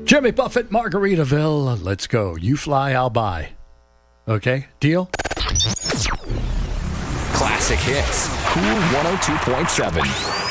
Jimmy Buffett, Margaritaville. Let's go. You fly, I'll buy. Okay, deal? Classic hits. Cool 102.7.